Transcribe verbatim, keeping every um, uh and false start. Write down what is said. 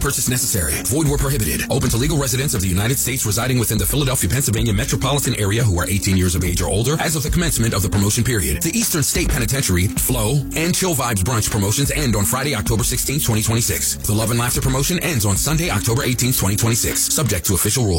Purchase necessary. Void where prohibited. Open to legal residents of the United States residing within the Philadelphia, Pennsylvania metropolitan area who are eighteen years of age or older as of the commencement of the promotion period. The Eastern State Penitentiary, Flow, and Chill Vibes brunch promotions end on Friday, October sixteenth, twenty twenty-six. The Love and Laughter promotion ends on Sunday, October eighteenth, twenty twenty-six. Subject to official rules.